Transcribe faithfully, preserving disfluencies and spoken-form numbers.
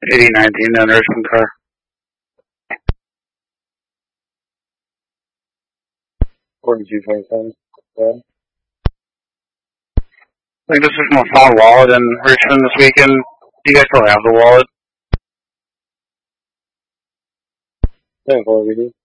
eighty nineteen down Richmond car. forty-two twenty-seven. Yeah. I think this is from a found wallet in Richmond this weekend. Do you guys still have the wallet? ten four, we do.